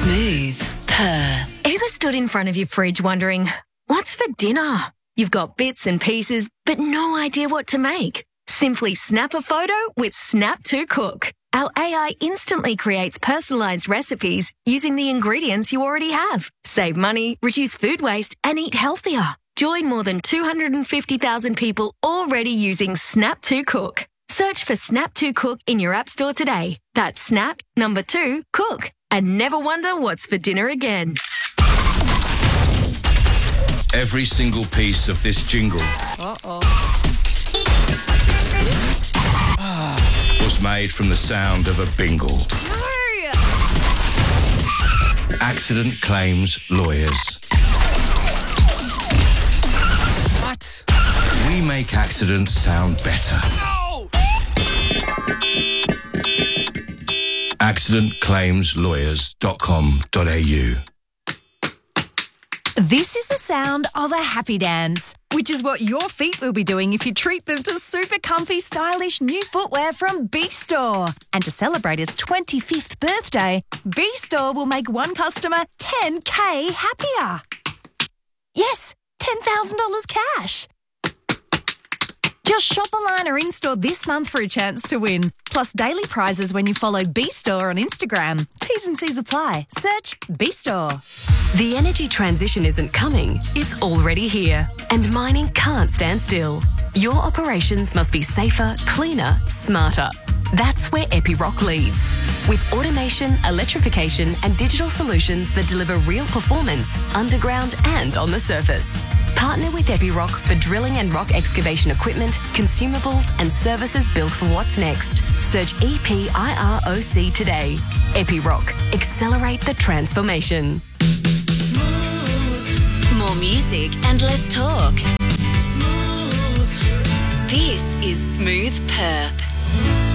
Smooth Perth. Ever stood in front of your fridge wondering, what's for dinner? You've got bits and pieces, but no idea what to make. Simply snap a photo with Snap to Cook. Our AI instantly creates personalised recipes using the ingredients you already have. Save money, reduce food waste, and eat healthier. Join more than 250,000 people already using Snap to Cook. Search for Snap to Cook in your app store today. That's Snap, 2, Cook. And never wonder what's for dinner again. Every single piece of this jingle was made from the sound of a bingle. Accident Claims Lawyers. What? We make accidents sound better. No! accidentclaimslawyers.com.au. This is the sound of a happy dance, which is what your feet will be doing if you treat them to super comfy, stylish new footwear from B-Store. And to celebrate its 25th birthday, B-Store will make one customer $10,000 happier. Yes, $10,000 cash. Just shop online or in-store this month for a chance to win. Plus daily prizes when you follow B-Store on Instagram. T's and C's apply. Search B-Store. The energy transition isn't coming, it's already here. And mining can't stand still. Your operations must be safer, cleaner, smarter. That's where Epiroc leads. With automation, electrification and digital solutions that deliver real performance underground and on the surface. Partner with Epiroc for drilling and rock excavation equipment, consumables and services built for what's next. Search EPIROC today. Epiroc. Accelerate the transformation. More music and less talk. This is Smooth Perth.